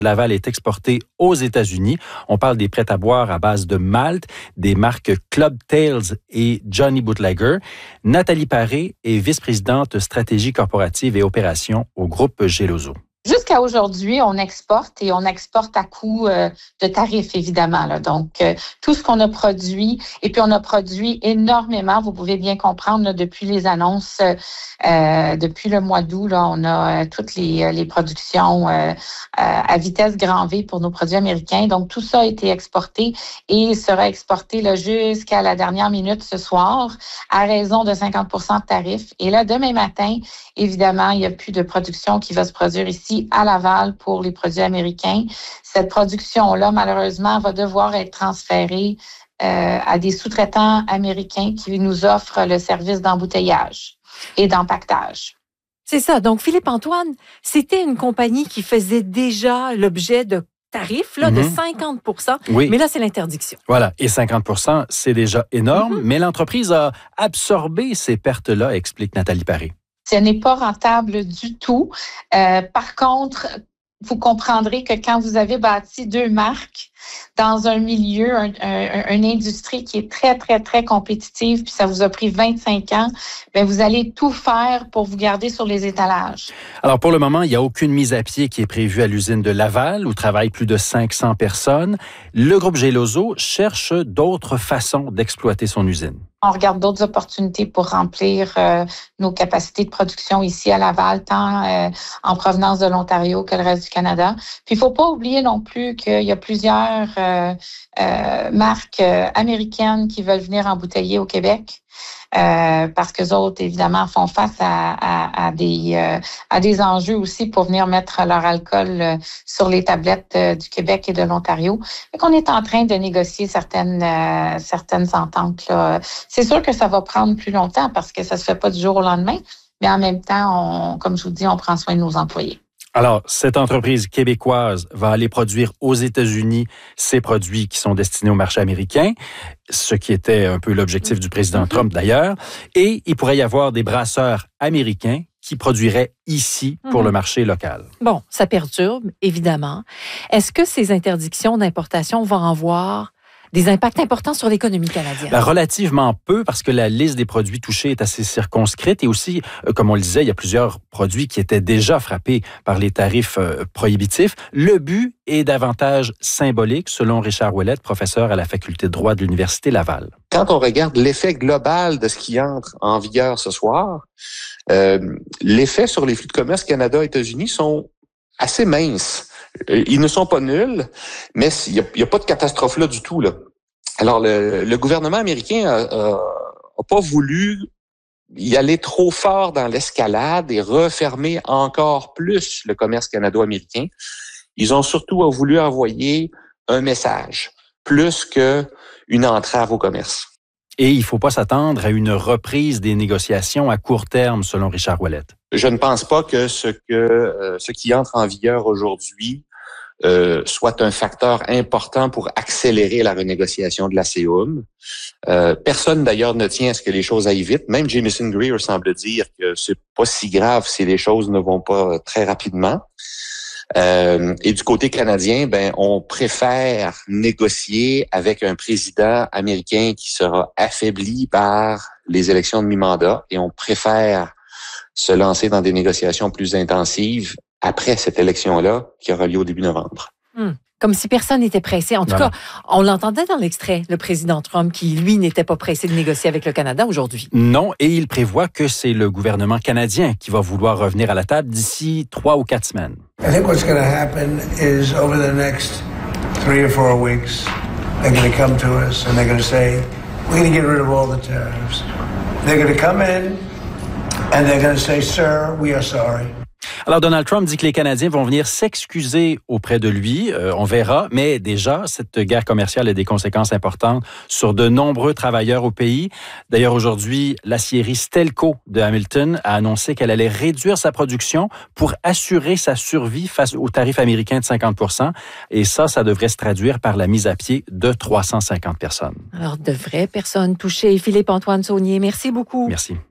Laval est exporté aux États-Unis. On parle des prêts à boire à base de malt, des marques Club Tales et Johnny Bootlegger. Nathalie Paré est vice-présidente stratégie corporative et opérations au groupe Geloso. Jusqu'à aujourd'hui, on exporte à coût de tarifs, évidemment. Là. Donc, tout ce qu'on a produit, et puis on a produit énormément, vous pouvez bien comprendre, là, depuis les annonces, depuis le mois d'août, là, on a toutes les productions à vitesse grand V pour nos produits américains. Donc, tout ça a été exporté et sera exporté là, jusqu'à la dernière minute ce soir à raison de 50% de tarifs. Et là, demain matin, évidemment, il n'y a plus de production qui va se produire ici à Laval pour les produits américains. Cette production-là, malheureusement, va devoir être transférée à des sous-traitants américains qui nous offrent le service d'embouteillage et d'empaquetage. C'est ça. Donc, Philippe-Antoine, c'était une compagnie qui faisait déjà l'objet de tarifs là, de 50%, oui. Mais là, c'est l'interdiction. Voilà, et 50%, c'est déjà énorme, mais l'entreprise a absorbé ces pertes-là, explique Nathalie Paré. Ce n'est pas rentable du tout. Par contre, vous comprendrez que quand vous avez bâti deux marques dans un milieu, une industrie qui est très, très, très compétitive, puis ça vous a pris 25 ans, bien, vous allez tout faire pour vous garder sur les étalages. Alors, pour le moment, il n'y a aucune mise à pied qui est prévue à l'usine de Laval, où travaillent plus de 500 personnes. Le groupe Geloso cherche d'autres façons d'exploiter son usine. On regarde d'autres opportunités pour remplir nos capacités de production ici à Laval, tant en provenance de l'Ontario que le reste du Canada. Puis, il faut pas oublier non plus qu'il y a plusieurs marques américaines qui veulent venir embouteiller au Québec. Parce que les autres, évidemment, font face à des enjeux aussi pour venir mettre leur alcool sur les tablettes du Québec et de l'Ontario. Donc, on est en train de négocier certaines ententes, là. C'est sûr que ça va prendre plus longtemps parce que ça se fait pas du jour au lendemain, mais en même temps, comme je vous dis, on prend soin de nos employés. Alors, cette entreprise québécoise va aller produire aux États-Unis ces produits qui sont destinés au marché américain, ce qui était un peu l'objectif du président Trump d'ailleurs. Et il pourrait y avoir des brasseurs américains qui produiraient ici pour le marché local. Bon, ça perturbe, évidemment. Est-ce que ces interdictions d'importation vont avoir des impacts importants sur l'économie canadienne? Ben, relativement peu, parce que la liste des produits touchés est assez circonscrite et aussi, comme on le disait, il y a plusieurs produits qui étaient déjà frappés par les tarifs prohibitifs. Le but est davantage symbolique, selon Richard Ouellette, professeur à la faculté de droit de l'Université Laval. Quand on regarde l'effet global de ce qui entre en vigueur ce soir, l'effet sur les flux de commerce Canada-États-Unis sont assez minces. Ils ne sont pas nuls, mais il y a pas de catastrophe là du tout, là. Alors, le gouvernement américain a pas voulu y aller trop fort dans l'escalade et refermer encore plus le commerce canado-américain. Ils ont surtout voulu envoyer un message, plus qu'une entrave au commerce. Et il ne faut pas s'attendre à une reprise des négociations à court terme, selon Richard Ouellette. Je ne pense pas que ce qui entre en vigueur aujourd'hui soit un facteur important pour accélérer la renégociation de la CEUM. Personne d'ailleurs ne tient à ce que les choses aillent vite. Même Jamieson Greer semble dire que c'est pas si grave si les choses ne vont pas très rapidement. Et du côté canadien, on préfère négocier avec un président américain qui sera affaibli par les élections de mi-mandat et on préfère se lancer dans des négociations plus intensives après cette élection-là qui aura lieu au début novembre. Comme si personne n'était pressé. En tout cas, on l'entendait dans l'extrait, le président Trump, qui, lui, n'était pas pressé de négocier avec le Canada aujourd'hui. Non, et il prévoit que c'est le gouvernement canadien qui va vouloir revenir à la table d'ici 3 ou 4 semaines. I think what's going to happen is over the next 3 or 4 weeks, they're going to come to us and they're going to say, we're going to get rid of all the tariffs. They're going to come in and they're going to say, sir, we are sorry. Alors, Donald Trump dit que les Canadiens vont venir s'excuser auprès de lui. On verra. Mais déjà, cette guerre commerciale a des conséquences importantes sur de nombreux travailleurs au pays. D'ailleurs, aujourd'hui, l'aciérie Stelco de Hamilton a annoncé qu'elle allait réduire sa production pour assurer sa survie face aux tarifs américains de 50%. Et ça devrait se traduire par la mise à pied de 350 personnes. Alors, de vraies personnes touchées. Philippe-Antoine Saunier, merci beaucoup. Merci.